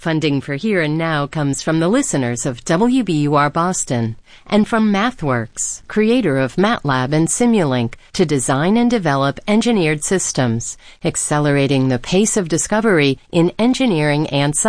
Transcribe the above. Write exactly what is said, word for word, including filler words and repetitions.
Funding for Here and Now comes from the listeners of W B U R Boston and from MathWorks, creator of MATLAB and Simulink, to design and develop engineered systems, accelerating the pace of discovery in engineering and science.